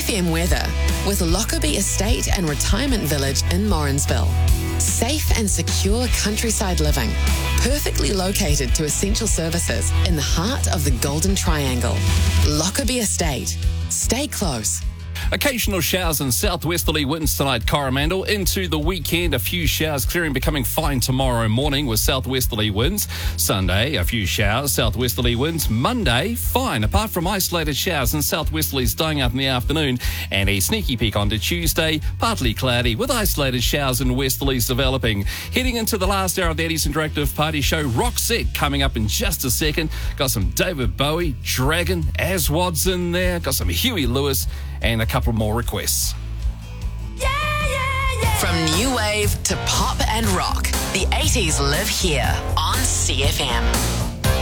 CFM weather with Lockerbie Estate and Retirement Village in Morrinsville. Safe and secure countryside living, perfectly located to essential services in the heart of the Golden Triangle. Lockerbie Estate. Stay close. Occasional showers and southwesterly winds tonight, Coromandel. Into the weekend, a few showers clearing, becoming fine tomorrow morning with southwesterly winds. Sunday, a few showers, southwesterly winds. Monday, fine, apart from isolated showers and southwesterlies dying out in the afternoon. And a sneaky peek onto Tuesday, partly cloudy with isolated showers and westerlies developing. Heading into the last hour of the Eddie's Interactive Party Show, Roxette coming up in just a second. Got some David Bowie, Dragon, Aswad's in there. Got some Huey Lewis and a couple more requests. From new wave to pop and rock, the 80s live here on CFM.